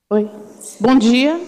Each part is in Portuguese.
Oi. Bom dia.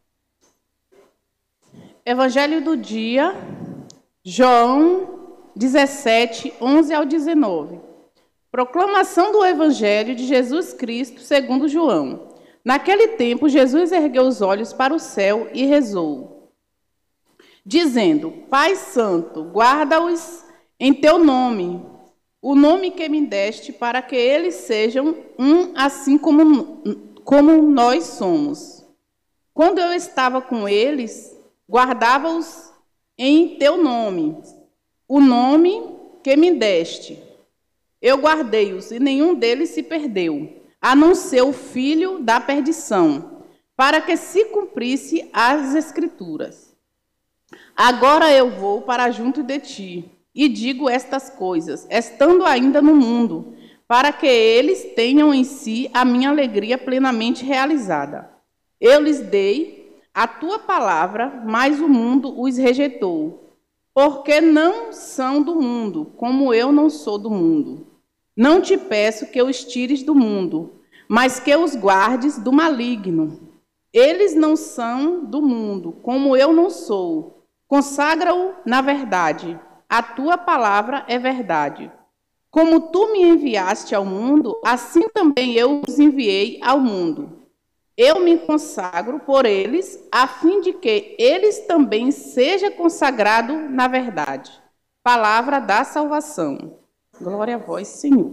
Evangelho do dia, João 17, 11 ao 19. Proclamação do Evangelho de Jesus Cristo segundo João. Naquele tempo, Jesus ergueu os olhos para o céu e rezou, dizendo: Pai Santo, guarda-os em teu nome, o nome que me deste, para que eles sejam um, assim como nós somos. Quando eu estava com eles, guardava-os em teu nome, o nome que me deste. Eu guardei-os, e nenhum deles se perdeu, a não ser o filho da perdição, para que se cumprisse as Escrituras. Agora eu vou para junto de ti, e digo estas coisas, estando ainda no mundo, para que eles tenham em si a minha alegria plenamente realizada. Eu lhes dei a tua palavra, mas o mundo os rejeitou, porque não são do mundo, como eu não sou do mundo. Não te peço que os tires do mundo, mas que os guardes do maligno. Eles não são do mundo, como eu não sou. Consagra-o na verdade. A tua palavra é verdade. Como tu me enviaste ao mundo, assim também eu os enviei ao mundo. Eu me consagro por eles, a fim de que eles também sejam consagrados na verdade. Palavra da salvação. Glória a vós, Senhor.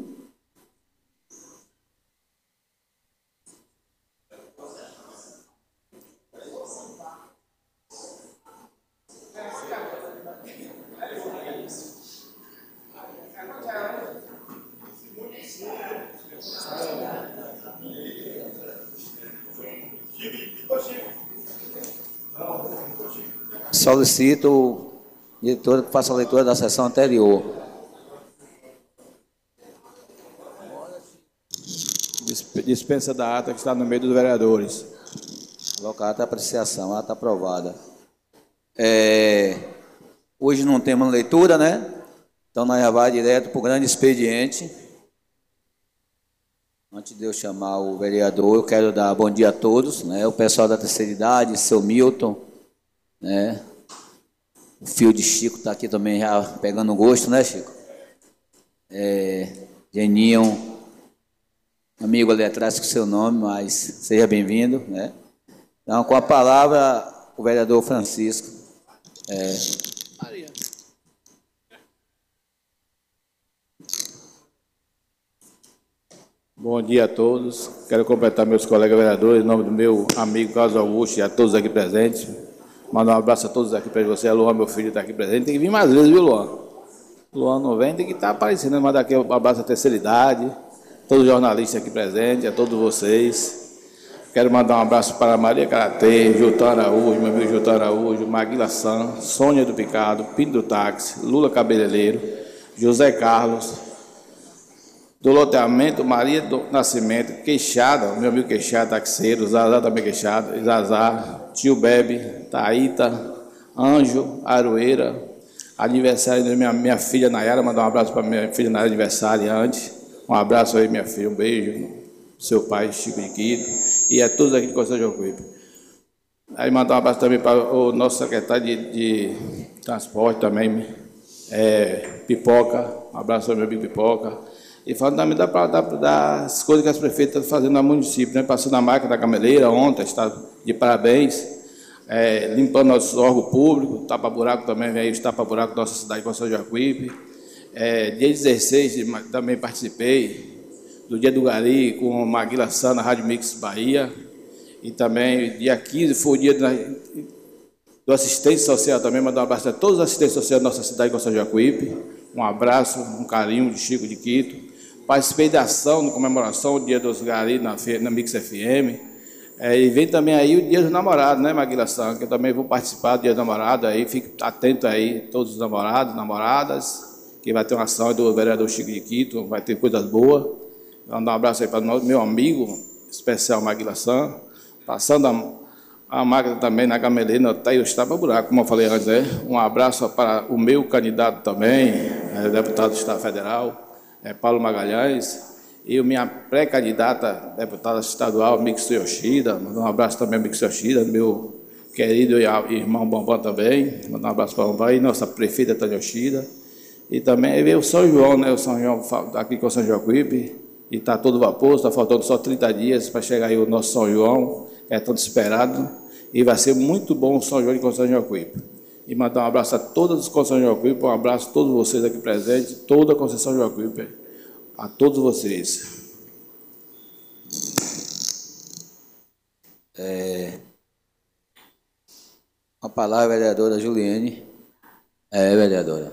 Solicito o diretor que faça a leitura da sessão anterior. Dispensa da ata que está no meio dos vereadores. Colocar a ata apreciação, a ata aprovada. Hoje não temos leitura, né? Então nós já vai direto para o grande expediente. Antes de eu chamar o vereador, eu quero dar bom dia a todos, né? O pessoal da terceira idade, seu Milton, né? O filho de Chico está aqui também já pegando gosto, né, Chico? Geninho, amigo ali atrás com o seu nome, mas seja bem-vindo, né? Então, com a palavra, o vereador Francisco. Bom dia a todos. Quero completar meus colegas vereadores, em nome do meu amigo Carlos Augusto e a todos aqui presentes. Mandar um abraço a todos aqui para você. A Luan, meu filho, está aqui presente. Tem que vir mais vezes, viu, Luan? Luan não vem, tem que estar aparecendo. Mandar aqui um abraço à terceira idade, todos os jornalistas aqui presentes, a todos vocês. Quero mandar um abraço para Maria Karatê, Jutão Araújo, meu amigo Jutão Araújo, Maguila San, Sônia do Picado, Pinto do Táxi, Lula Cabeleireiro, José Carlos, do loteamento Maria do Nascimento, Queixada, meu amigo Queixada, taxeiro, Zazá também Queixada, Zazá, Tio Bebe, Taíta, Anjo, Aroeira, aniversário da minha filha Nayara, mandar um abraço para minha filha Nayara, aniversário antes. Um abraço aí, minha filha, um beijo, seu pai, Chico de Quito, e a todos aqui de Costa Jocuípe. Aí mandar um abraço também para o nosso secretário de transporte também, Pipoca, um abraço ao meu amigo Pipoca. E falando também das coisas que as prefeitas estão fazendo no município, né? Passando a máquina da gameleira ontem, está de parabéns, limpando nossos órgãos públicos, tapa-buraco também, veio os tapa-buraco da nossa cidade, Costa Jacuípe. Dia 16 também participei do Dia do Gari com o Maguila San na Rádio Mix Bahia. E também, dia 15, foi o dia do assistente social também, mandar um abraço a todos os assistentes sociais da nossa cidade, Costa Jacuípe. Um abraço, um carinho de Chico de Quito. Participei da ação, na comemoração do Dia dos Gari na Mix FM. E vem também aí o Dia dos Namorados, né, Maguila San? Que eu também vou participar do Dia dos Namorados, aí fique atento aí, todos os namorados, namoradas, que vai ter uma ação do vereador Chico de Quito, vai ter coisas boas. Vou dar um abraço aí para o meu amigo especial Maguila San, passando a máquina também na gameleira, está aí o tapa-buraco, como eu falei antes, né? Um abraço para o meu candidato também, deputado do Estado Federal, Paulo Magalhães, E minha pré-candidata, deputada estadual, Mixo Yoshida, mandar um abraço também ao Mixo Yoshida, meu querido irmão Bambam também, mandar um abraço para o Bambam, e nossa prefeita Tânia Yoshida. E também veio o São João, né? O São João aqui com o São Joaquipe, e está todo vapor, está faltando só 30 dias para chegar aí o nosso São João, que é tanto esperado, e vai ser muito bom o São João de Conceição Joaquipe. E mandar um abraço a todos os Conceição Joaquipe, um abraço a todos vocês aqui presentes, toda a Conceição Joaquipe, a todos vocês. A palavra, vereadora Juliene. Vereadora.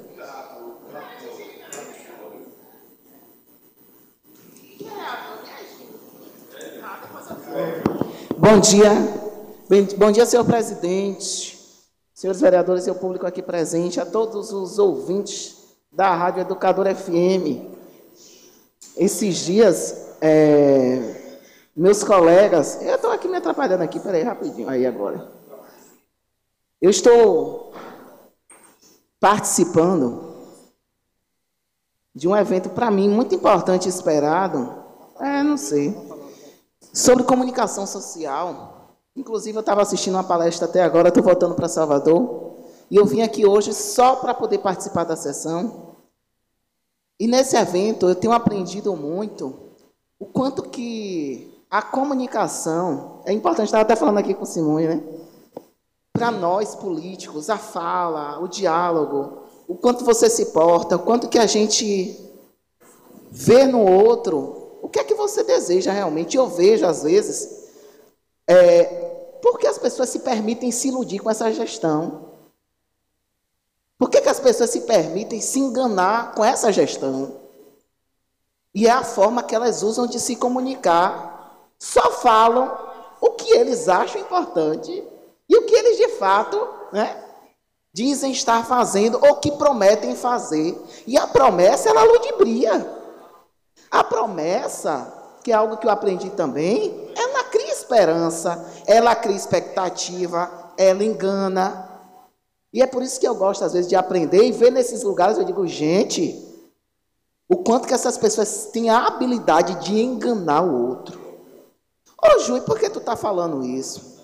Bom dia. Bom dia, senhor presidente, senhores vereadores e o público aqui presente, a todos os ouvintes da Rádio Educadora FM. Esses dias, meus colegas... Eu estou aqui me atrapalhando aqui, peraí, rapidinho, aí agora. Eu estou participando de um evento, para mim, muito importante e esperado, não sei, sobre comunicação social. Inclusive, eu estava assistindo uma palestra até agora, estou voltando para Salvador, e eu vim aqui hoje só para poder participar da sessão. E nesse evento, eu tenho aprendido muito o quanto que a comunicação é importante. Estava até falando aqui com o Simone, né? Para nós, políticos, a fala, o diálogo, o quanto você se porta, o quanto que a gente vê no outro, o que é que você deseja realmente. Eu vejo, às vezes, por que as pessoas se permitem se iludir com essa gestão? Por que as pessoas se permitem se enganar com essa gestão? E é a forma que elas usam de se comunicar. Só falam o que eles acham importante e o que eles, de fato, dizem estar fazendo ou que prometem fazer. E a promessa, ela ludibria. A promessa, que é algo que eu aprendi também, ela cria esperança, ela cria expectativa, ela engana. E é por isso que eu gosto, às vezes, de aprender e ver nesses lugares, eu digo, gente, o quanto que essas pessoas têm a habilidade de enganar o outro. Ô, Ju, por que tu está falando isso?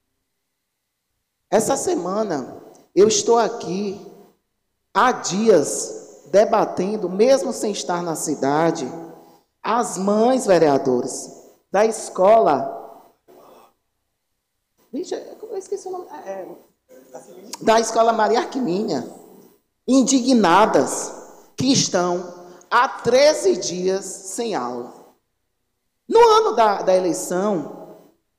Essa semana, eu estou aqui há dias debatendo, mesmo sem estar na cidade, as mães, vereadores, da escola... Vixe, eu esqueci o nome... da Escola Maria Arquiminha, indignadas, que estão há 13 dias sem aula. No ano da eleição,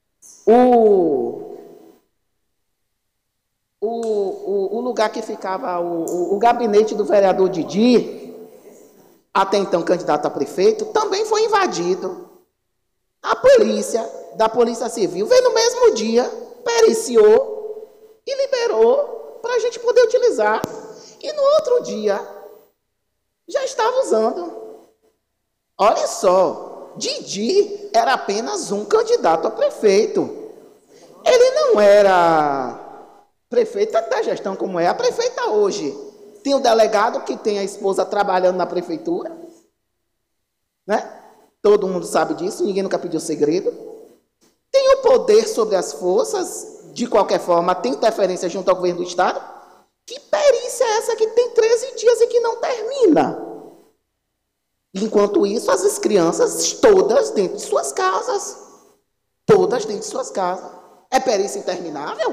o lugar que ficava o gabinete do vereador Didi, até então candidato a prefeito, também foi invadido. A polícia, da Polícia Civil, veio no mesmo dia, periciou e liberou para a gente poder utilizar. E no outro dia, já estava usando. Olha só, Didi era apenas um candidato a prefeito. Ele não era prefeito da gestão como é a prefeita hoje. Tem o delegado que tem a esposa trabalhando na prefeitura, né? Todo mundo sabe disso, ninguém nunca pediu segredo. Tem o poder sobre as forças, de qualquer forma, tem interferência junto ao governo do Estado. Que perícia é essa que tem 13 dias e que não termina? Enquanto isso, as crianças todas dentro de suas casas. Todas dentro de suas casas. É perícia interminável?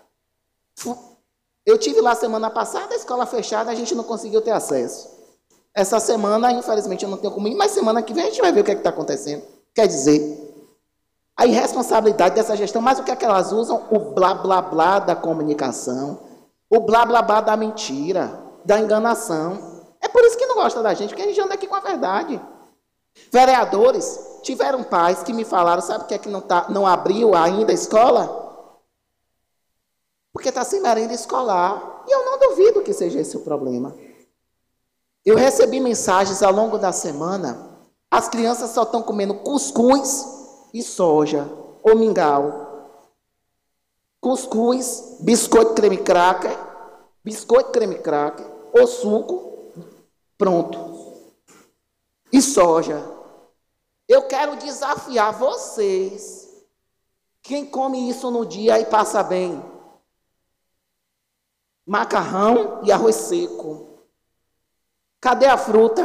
Eu tive lá semana passada, a escola fechada, a gente não conseguiu ter acesso. Essa semana, infelizmente, eu não tenho como ir, mas semana que vem a gente vai ver o que é que está acontecendo. Quer dizer, a irresponsabilidade dessa gestão, mas o que é que elas usam? O blá, blá, blá da comunicação, o blá, blá, blá da mentira, da enganação. É por isso que não gosta da gente, porque a gente anda aqui com a verdade. Vereadores, tiveram pais que me falaram, sabe o que é que não abriu ainda a escola? Porque está sem merenda escolar. E eu não duvido que seja esse o problema. Eu recebi mensagens ao longo da semana, as crianças só estão comendo cuscuz e soja, ou mingau. Cuscuz, biscoito creme cracker, ou suco, pronto. E soja. Eu quero desafiar vocês. Quem come isso no dia e passa bem? Macarrão e arroz seco. Cadê a fruta?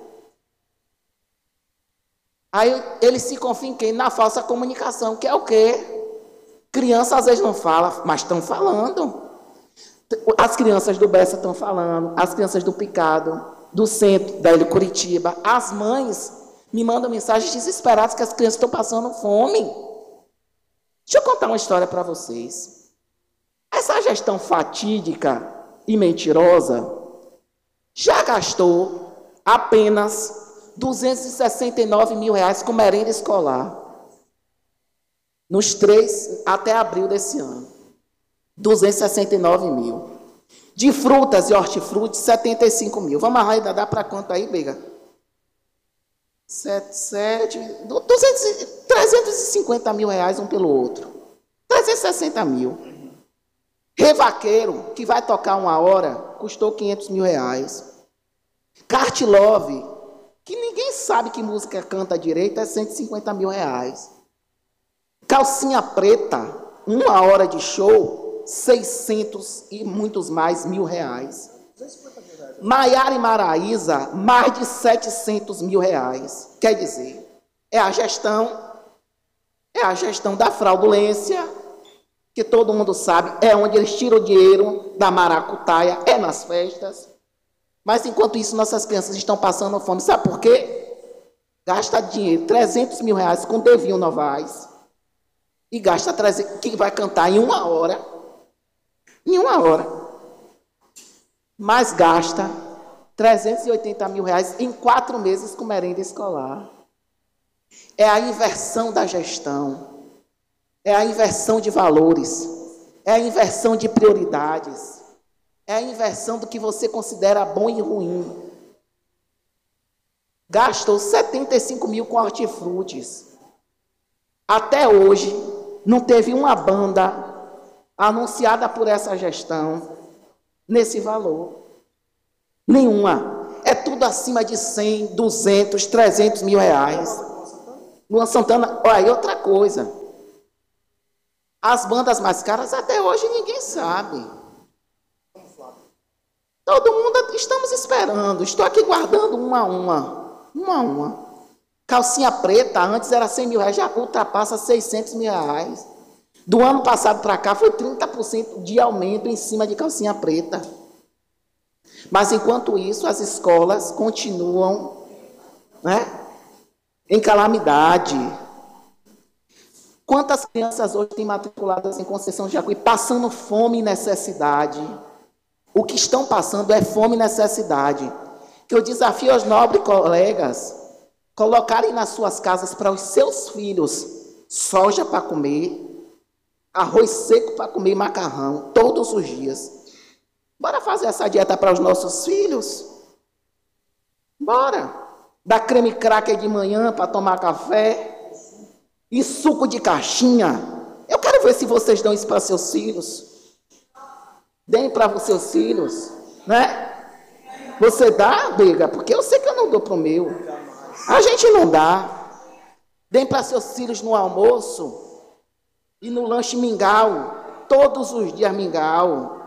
Aí eles se confiam em quem? Na falsa comunicação, que é o quê? Crianças às vezes não falam, mas estão falando. As crianças do Bessa estão falando, as crianças do Picado, do centro, da Ilha Curitiba, as mães me mandam mensagens desesperadas que as crianças estão passando fome. Deixa eu contar uma história para vocês. Essa gestão fatídica e mentirosa já gastou apenas R$269 mil com merenda escolar. Nos 3 até abril desse ano. 269 mil. De frutas e hortifrutis, 75 mil. Vamos arredondar para quanto aí, Bega? 350 mil reais um pelo outro. 360 mil. Revaqueiro, que vai tocar 1 hora, custou 500 mil reais. Cartilove, que ninguém sabe que música canta direito, é 150 mil reais. Calcinha preta, 1 hora de show, 600 e muitos mais mil reais. Maiara e Maraísa, mais de 700 mil reais. Quer dizer, é a gestão da fraudulência, que todo mundo sabe, é onde eles tiram o dinheiro da maracutaia, é nas festas. Mas enquanto isso, nossas crianças estão passando fome. Sabe por quê? Gasta dinheiro, 300 mil reais com Devinho Novaes, e gasta 300, que vai cantar em 1 hora. Em 1 hora. Mas gasta 380 mil reais em 4 meses com merenda escolar. É a inversão da gestão. É a inversão de valores. É a inversão de prioridades. É a inversão do que você considera bom e ruim. Gastou 75 mil com hortifrutis. Até hoje, não teve uma banda anunciada por essa gestão nesse valor. Nenhuma. É tudo acima de 100, 200, 300 mil reais. Luan Santana, olha, outra coisa. As bandas mais caras até hoje ninguém sabe. Todo mundo, estamos esperando. Estou aqui guardando uma a uma. Calcinha preta, antes era 100 mil reais, já ultrapassa 600 mil reais. Do ano passado para cá foi 30% de aumento em cima de calcinha preta. Mas enquanto isso, as escolas continuam, em calamidade. Quantas crianças hoje têm matriculadas em Conceição de Jacuí passando fome e necessidade? O que estão passando é fome e necessidade. Que eu desafio aos nobres colegas colocarem nas suas casas para os seus filhos soja para comer, arroz seco para comer, macarrão, todos os dias. Bora fazer essa dieta para os nossos filhos? Bora. Dar creme cracker de manhã para tomar café e suco de caixinha. Eu quero ver se vocês dão isso para seus filhos. Deem para os seus filhos, né? Você dá, Bega? Porque eu sei que eu não dou para o meu. A gente não dá. Deem para seus filhos no almoço e no lanche mingau. Todos os dias mingau.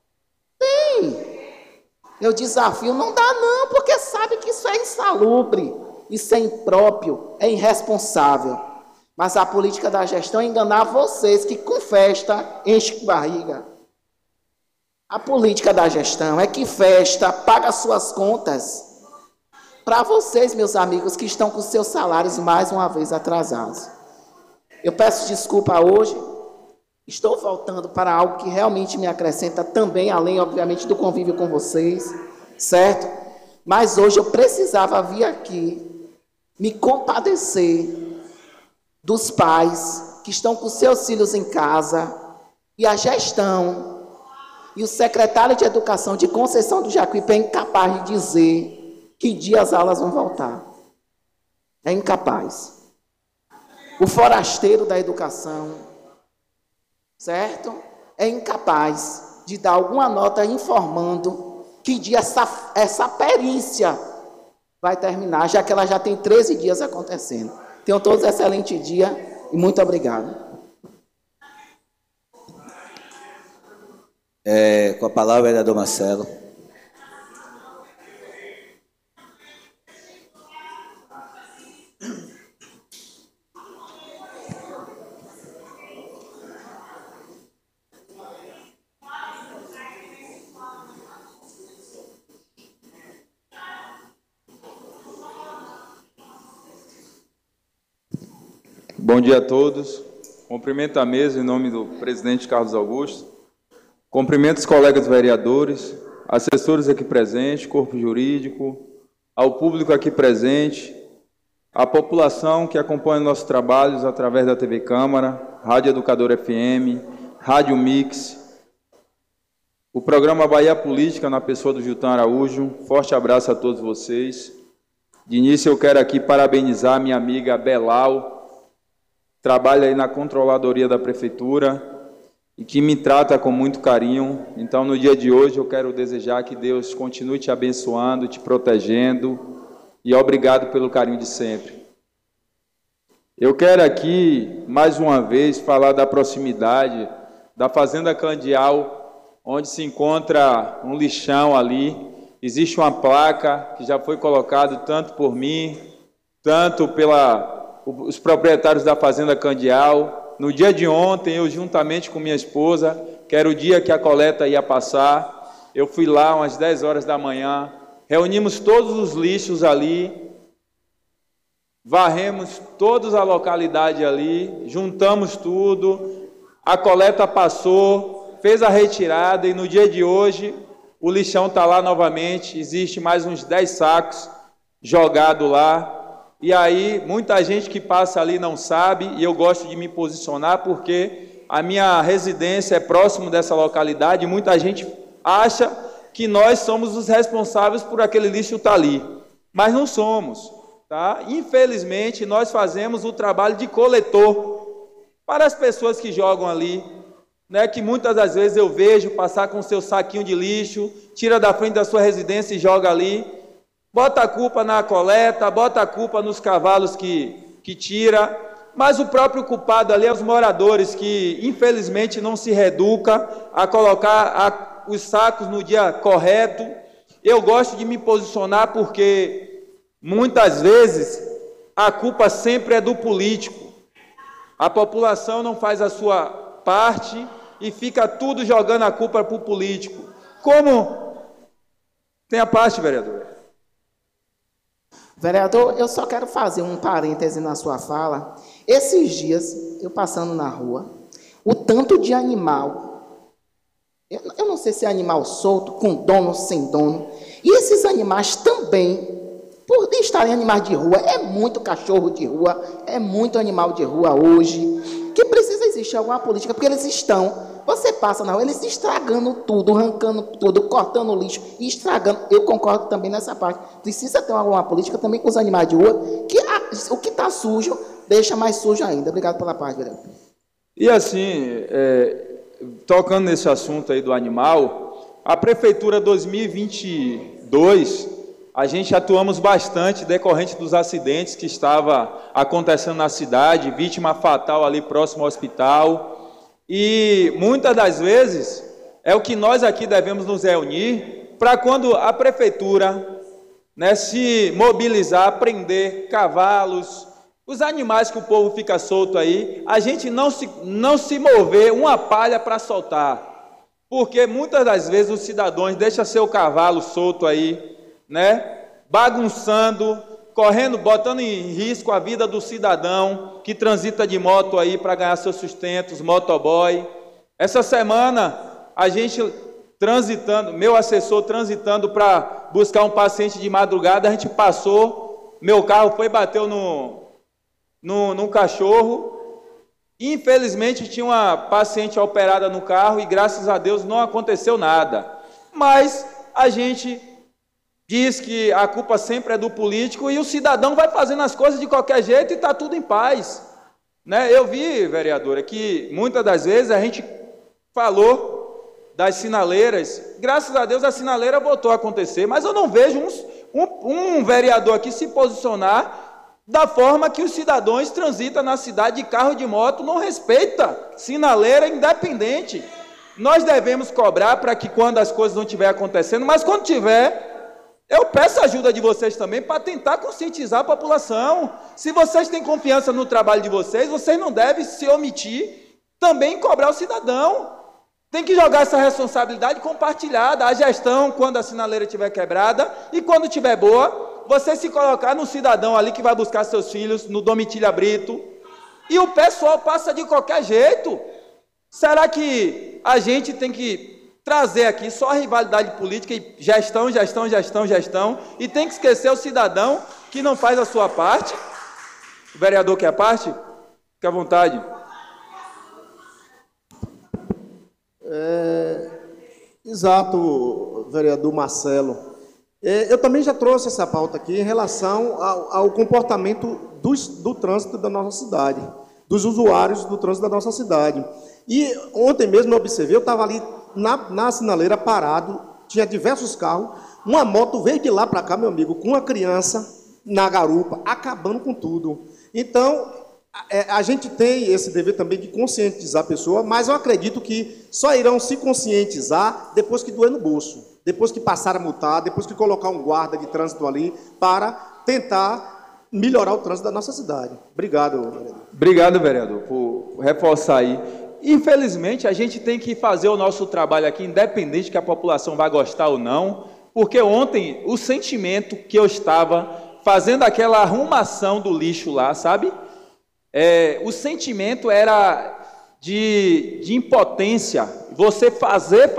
Tem. Eu desafio, não dá não, porque sabe que isso é insalubre, isso é impróprio, é irresponsável. Mas a política da gestão é enganar vocês que com festa enche barriga. A política da gestão é que festa paga suas contas para vocês, meus amigos, que estão com seus salários mais uma vez atrasados. Eu peço desculpa hoje, estou voltando para algo que realmente me acrescenta também, além, obviamente, do convívio com vocês, certo? Mas hoje eu precisava vir aqui me compadecer dos pais que estão com seus filhos em casa e a gestão e o secretário de Educação de Conceição do Jacuípe é incapaz de dizer que dia as aulas vão voltar. É incapaz. O forasteiro da educação, certo? É incapaz de dar alguma nota informando que dia essa perícia vai terminar, já que ela já tem 13 dias acontecendo. Tenham todos um excelente dia e muito obrigado. Com a palavra, vereador Marcelo. Bom dia a todos. Cumprimento a mesa em nome do presidente Carlos Augusto. Cumprimento os colegas vereadores, assessores aqui presentes, corpo jurídico, ao público aqui presente, à população que acompanha nossos trabalhos através da TV Câmara, Rádio Educador FM, Rádio Mix, o programa Bahia Política na pessoa do Gilton Araújo. Forte abraço a todos vocês. De início eu quero aqui parabenizar minha amiga Belal, trabalha aí na controladoria da prefeitura e que me trata com muito carinho. Então, no dia de hoje, eu quero desejar que Deus continue te abençoando, te protegendo, e obrigado pelo carinho de sempre. Eu quero aqui, mais uma vez, falar da proximidade da Fazenda Candial, onde se encontra um lixão ali. Existe uma placa que já foi colocada tanto por mim, tanto os proprietários da Fazenda Candial. No dia de ontem, eu juntamente com minha esposa, que era o dia que a coleta ia passar, eu fui lá umas 10 horas da manhã, reunimos todos os lixos ali, varremos toda a localidade ali, juntamos tudo, a coleta passou, fez a retirada e no dia de hoje o lixão está lá novamente, existe mais uns 10 sacos jogados lá. E aí, muita gente que passa ali não sabe, e eu gosto de me posicionar porque a minha residência é próximo dessa localidade, e muita gente acha que nós somos os responsáveis por aquele lixo estar ali, mas não somos, tá? Infelizmente, nós fazemos o trabalho de coletor para as pessoas que jogam ali, né, que muitas das vezes eu vejo passar com o seu saquinho de lixo, tira da frente da sua residência e joga ali. Bota a culpa na coleta, bota a culpa nos cavalos que tira, mas o próprio culpado ali é os moradores que, infelizmente, não se reeduca a colocar os sacos no dia correto. Eu gosto de me posicionar porque, muitas vezes, a culpa sempre é do político. A população não faz a sua parte e fica tudo jogando a culpa para o político. Como? Tem a parte, vereador. Vereador, eu só quero fazer um parêntese na sua fala. Esses dias, eu passando na rua, o tanto de animal, eu não sei se é animal solto, com dono, sem dono, e esses animais também, por estarem animais de rua, é muito cachorro de rua, é muito animal de rua hoje, que precisa existir alguma política, porque eles estão, você passa na rua, eles estragando tudo, arrancando tudo, cortando lixo e estragando. Eu concordo também nessa parte. Precisa ter alguma política também com os animais de rua, que o que está sujo, deixa mais sujo ainda. Obrigado pela parte, vereador. E assim, tocando nesse assunto aí do animal, a Prefeitura 2022, a gente atuamos bastante decorrente dos acidentes que estava acontecendo na cidade, vítima fatal ali próximo ao hospital. E muitas das vezes é o que nós aqui devemos nos reunir para quando a prefeitura, né, se mobilizar, prender cavalos, os animais que o povo fica solto aí, a gente não se mover uma palha para soltar, porque muitas das vezes os cidadãos deixam seu cavalo solto aí, né, bagunçando, correndo, botando em risco a vida do cidadão que transita de moto aí para ganhar seu sustento, os motoboy. Essa semana, a gente transitando, meu assessor transitando para buscar um paciente de madrugada, a gente passou, meu carro foi, bateu num cachorro. Infelizmente, tinha uma paciente operada no carro e, graças a Deus, não aconteceu nada. Mas a gente diz que a culpa sempre é do político e o cidadão vai fazendo as coisas de qualquer jeito e está tudo em paz, né? Eu vi, vereadora, que muitas das vezes a gente falou das sinaleiras, graças a Deus a sinaleira voltou a acontecer, mas eu não vejo um vereador aqui se posicionar da forma que os cidadãos transitam na cidade de carro e de moto, não respeita sinaleira independente. Nós devemos cobrar para que quando as coisas não estiverem acontecendo, mas quando tiver, eu peço a ajuda de vocês também para tentar conscientizar a população. Se vocês têm confiança no trabalho de vocês, vocês não devem se omitir também em cobrar o cidadão. Tem que jogar essa responsabilidade compartilhada. A gestão, quando a sinaleira estiver quebrada e quando estiver boa, você se colocar no cidadão ali que vai buscar seus filhos no Domitila Brito, e o pessoal passa de qualquer jeito. Será que a gente tem que trazer aqui só a rivalidade política e gestão, e tem que esquecer o cidadão que não faz a sua parte? O vereador quer a parte? Fique à vontade. Exato, vereador Marcelo. Eu também já trouxe essa pauta aqui em relação ao comportamento do trânsito da nossa cidade, dos usuários do trânsito da nossa cidade. E ontem mesmo eu observei, eu estava ali na sinaleira parado, tinha diversos carros, uma moto veio de lá para cá, meu amigo, com uma criança na garupa, acabando com tudo. Então, a gente tem esse dever também de conscientizar a pessoa, mas eu acredito que só irão se conscientizar depois que doer no bolso. Depois que passar a multar, depois que colocar um guarda de trânsito ali, para tentar melhorar o trânsito da nossa cidade. Obrigado, vereador. Obrigado, vereador, por reforçar aí. Infelizmente, a gente tem que fazer o nosso trabalho aqui, independente que a população vai gostar ou não, porque ontem o sentimento que eu estava fazendo aquela arrumação do lixo lá, sabe? O sentimento era de impotência. Você fazer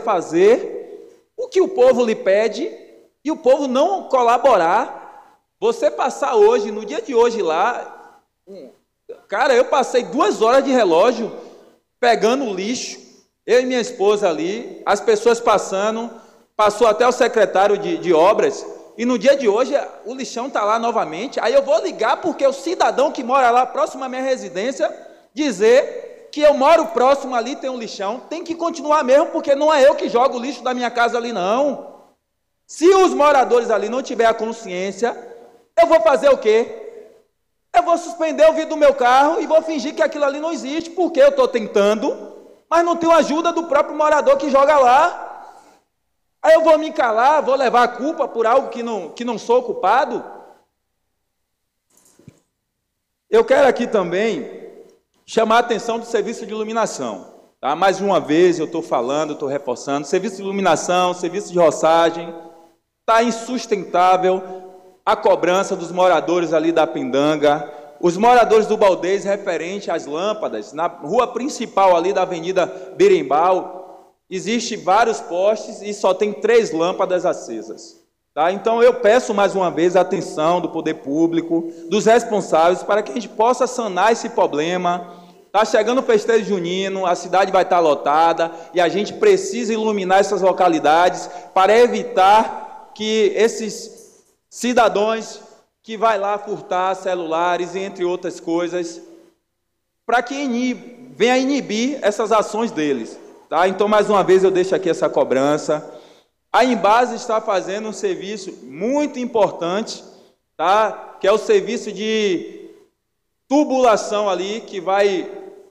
o que o povo lhe pede e o povo não colaborar. Você passar hoje, no dia de hoje lá, cara, eu passei 2 horas de relógio pegando o lixo, eu e minha esposa ali, as pessoas passou até o secretário de obras, e no dia de hoje o lixão está lá novamente. Aí eu vou ligar porque o cidadão que mora lá próximo à minha residência dizer que eu moro próximo ali, tem um lixão, tem que continuar mesmo, porque não é eu que jogo o lixo da minha casa ali, não. Se os moradores ali não tiverem a consciência, eu vou fazer o quê? Eu vou suspender o vidro do meu carro e vou fingir que aquilo ali não existe, porque eu estou tentando, mas não tenho ajuda do próprio morador que joga lá. Aí eu vou me calar, vou levar a culpa por algo que não sou culpado? Eu quero aqui também chamar a atenção do serviço de iluminação. Tá? Mais uma vez eu estou falando, estou reforçando, serviço de iluminação, serviço de roçagem, está insustentável a cobrança dos moradores ali da Pindanga, os moradores do Baldez referente às lâmpadas, na rua principal ali da Avenida Berimbau, existe vários postes e só tem 3 lâmpadas acesas. Tá? Então eu peço mais uma vez a atenção do poder público, dos responsáveis, para que a gente possa sanar esse problema. Está chegando o festejo junino, a cidade vai estar lotada e a gente precisa iluminar essas localidades para evitar que esses cidadãos que vai lá furtar celulares, entre outras coisas, para que venha inibir essas ações deles. Tá? Então, mais uma vez, eu deixo aqui essa cobrança. A Embasa está fazendo um serviço muito importante, tá? Que é o serviço de tubulação ali, que vai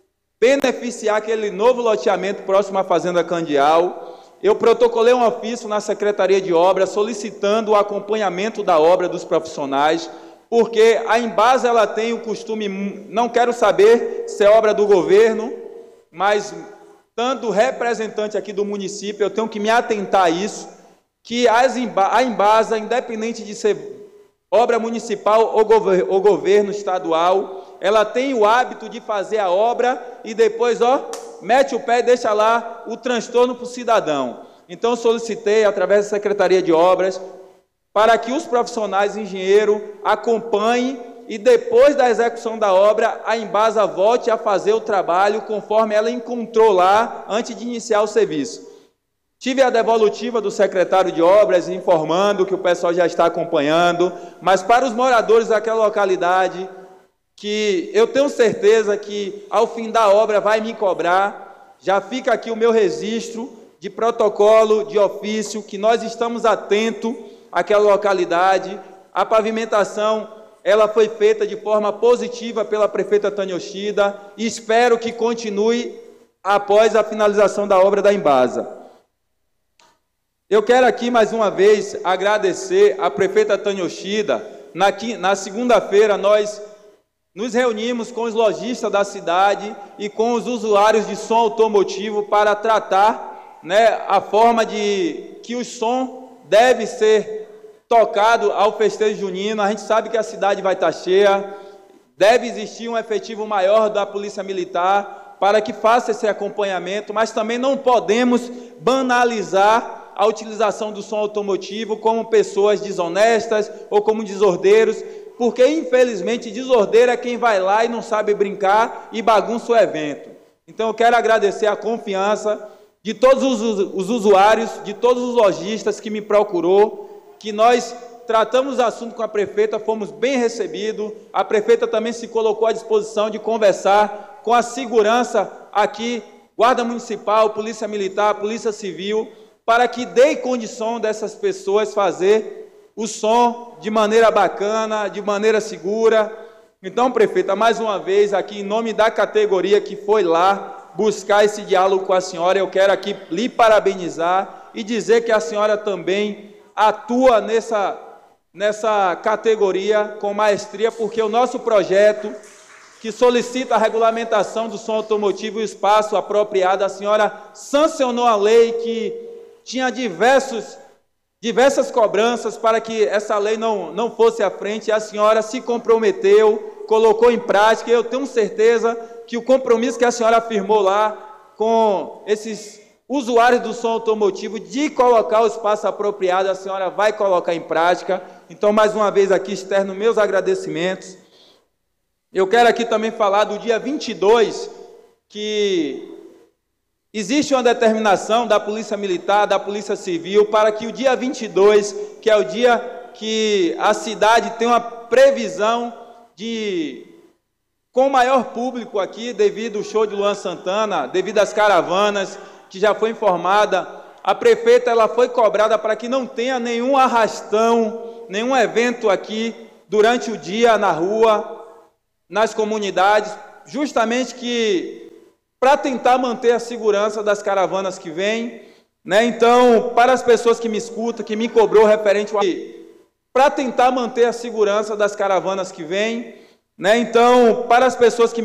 beneficiar aquele novo loteamento próximo à Fazenda Candial. Eu protocolei um ofício na Secretaria de Obras solicitando o acompanhamento da obra dos profissionais, porque a Embasa ela tem o costume, não quero saber se é obra do governo, mas tanto representante aqui do município, eu tenho que me atentar a isso, que a Embasa, independente de ser obra municipal ou governo estadual, ela tem o hábito de fazer a obra e depois, mete o pé e deixa lá o transtorno para o cidadão. Então, solicitei, através da Secretaria de Obras, para que os profissionais engenheiros acompanhem e, depois da execução da obra, a Embasa volte a fazer o trabalho conforme ela encontrou lá, antes de iniciar o serviço. Tive a devolutiva do secretário de Obras, informando que o pessoal já está acompanhando, mas para os moradores daquela localidade, que eu tenho certeza que ao fim da obra vai me cobrar, já fica aqui o meu registro de protocolo, de ofício, que nós estamos atentos àquela localidade. A pavimentação ela foi feita de forma positiva pela prefeita Tânia Yoshida e espero que continue após a finalização da obra da Embasa. Eu quero aqui mais uma vez agradecer à prefeita Tânia Yoshida. Na segunda-feira nós nos reunimos com os lojistas da cidade e com os usuários de som automotivo para tratar, né, a forma de que o som deve ser tocado ao festejo junino. A gente sabe que a cidade vai estar cheia, deve existir um efetivo maior da Polícia Militar para que faça esse acompanhamento, mas também não podemos banalizar a utilização do som automotivo como pessoas desonestas ou como desordeiros, porque infelizmente desordeiro é quem vai lá e não sabe brincar e bagunça o evento. Então eu quero agradecer a confiança de todos os usuários, de todos os lojistas que me procurou, que nós tratamos o assunto com a prefeita, fomos bem recebidos, a prefeita também se colocou à disposição de conversar com a segurança aqui, Guarda Municipal, Polícia Militar, Polícia Civil, para que dê condição dessas pessoas fazer o som de maneira bacana, de maneira segura. Então, prefeita, mais uma vez aqui, em nome da categoria que foi lá buscar esse diálogo com a senhora, eu quero aqui lhe parabenizar e dizer que a senhora também atua nessa categoria com maestria, porque o nosso projeto, que solicita a regulamentação do som automotivo e o espaço apropriado, a senhora sancionou a lei que tinha diversas cobranças para que essa lei não fosse à frente, e a senhora se comprometeu, colocou em prática, e eu tenho certeza que o compromisso que a senhora afirmou lá com esses usuários do som automotivo de colocar o espaço apropriado, a senhora vai colocar em prática. Então, mais uma vez aqui, externo meus agradecimentos. Eu quero aqui também falar do dia 22, que existe uma determinação da Polícia Militar, da Polícia Civil, para que o dia 22, que é o dia que a cidade tem uma previsão com maior público aqui, devido ao show de Luan Santana, devido às caravanas, que já foi informada, a prefeita ela foi cobrada para que não tenha nenhum arrastão, nenhum evento aqui durante o dia na rua, nas comunidades, justamente para tentar manter a segurança das caravanas que vêm, né? Então, para as pessoas que me escutam, que me cobrou referente para tentar manter a segurança das caravanas que vêm, né? Então, para as pessoas que